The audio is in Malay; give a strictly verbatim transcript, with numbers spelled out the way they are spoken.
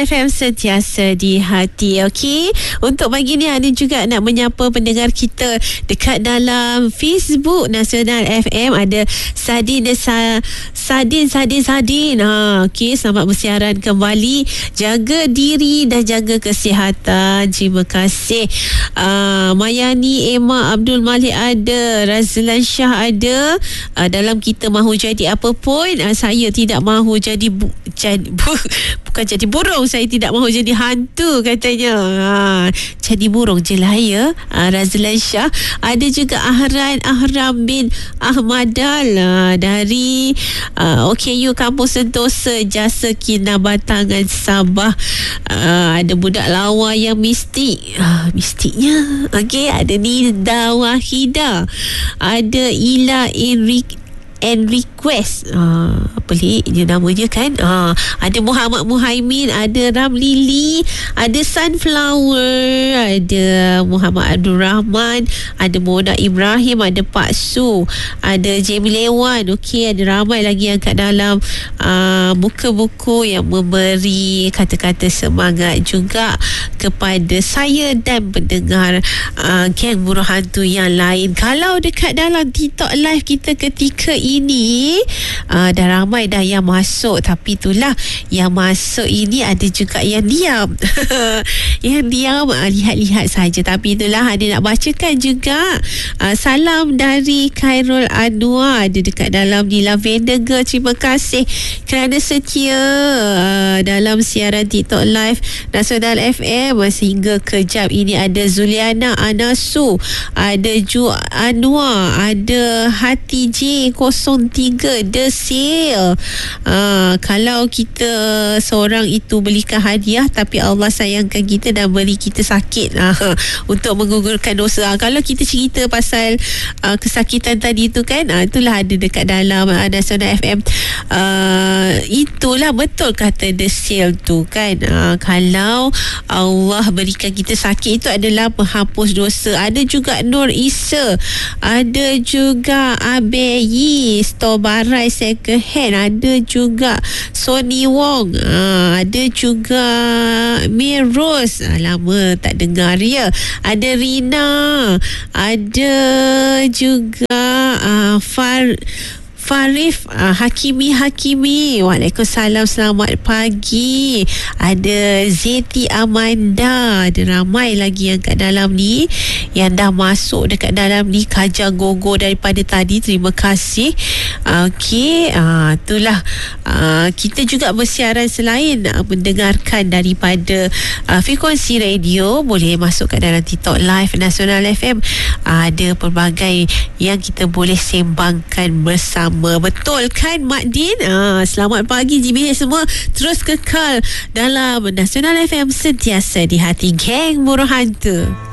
F M sentiasa di hati. Okey, untuk pagi ni ada juga nak menyapa pendengar kita dekat dalam Facebook Nasional F M. Ada Sadin Sa, Sadin Sadin Sadin. Ha, okey, selamat bersiaran kembali. Jaga diri dan jaga kesihatan. Terima kasih. Uh, Mayani Emma Abdul Malik ada, Razlan Shah ada. Uh, dalam kita mahu jadi apa pun, uh, saya tidak mahu jadi bu, jadi bu, bukan jadi burung. Saya tidak mahu jadi hantu katanya. Ha, jadi burung je lah ya. Ha, Razlan Shah. Ada juga Ahran Ahram bin Ahmadal ha, dari uh, O K U Kampung Sentosa, Jasa Kinabatangan Sabah. Ha, ada budak lawa yang mistik. Ha, mistiknya. Okey, ada Nida Wahida. Ada Ila Enrique and request uh, pelik je namanya kan. uh, ada Muhammad Muhaimin, ada Ramlili, ada Sunflower, ada Muhammad Abdul Rahman, ada Mona Ibrahim, ada Pak Su, ada Jamie Lewan. Okey, ada ramai lagi yang kat dalam uh, buka buku yang memberi kata-kata semangat juga kepada saya dan pendengar uh, Geng Buruh Hantu yang lain. Kalau dekat dalam TikTok live kita ketika ini uh, dah ramai dah yang masuk, tapi itulah yang masuk ini ada juga yang diam. Yang diam uh, lihat-lihat saja, tapi itulah ada nak bacakan juga uh, salam dari Khairul Anwar ada dekat dalam di Lavender Girl. Terima kasih kerana setia uh, dalam siaran TikTok live Nasional F M sehingga ke jam ini. Ada Zuliana Anasu, ada Ju Anwar, ada Hati J kosong tiga The Sale. Uh, kalau kita seorang itu belikan hadiah tapi Allah sayangkan kita dan beri kita sakit uh, untuk menggugurkan dosa. Uh, kalau kita cerita pasal uh, kesakitan tadi tu kan, uh, itulah ada dekat dalam uh, Nasional F M. Uh, itulah betul kata The Sale tu kan. Uh, kalau Allah berikan kita sakit, itu adalah penghapus dosa. Ada juga Nur Isa, ada juga Abeyi Store Barai Second Hand, ada juga Sony Wong, ha, ada juga Miros, ha, lama tak dengar ya. Ada Rina, ada juga uh, Far Farif uh, Hakimi Hakimi. Waalaikumsalam, selamat pagi. Ada Zeti Amanda, ada ramai lagi yang kat dalam ni yang dah masuk dekat dalam ni. Kaja Gogo daripada tadi, terima kasih. Okey, uh, itulah uh, kita juga bersiaran selain uh, mendengarkan daripada uh, frekuensi radio, boleh masuk kat dalam TikTok live Nasional F M. Uh, ada pelbagai yang kita boleh sembangkan bersama. Betul kan Mak Din? Ah, selamat pagi G B H semua. Terus kekal dalam Nasional F M sentiasa di hati Geng Buruh Hantu.